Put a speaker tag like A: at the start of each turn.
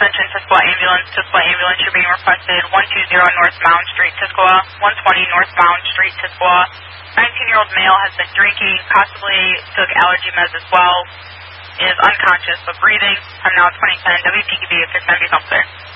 A: Ascension, Tisquoia Ambulance. Tisquoia Ambulance, you're being requested 120 North Mound Street, Tisquoia. 120 North Mound Street, Tisquoia. 19-year-old male has been drinking, possibly took allergy meds as well. Is unconscious but breathing. I'm now 2010 WPKB, 690 officer.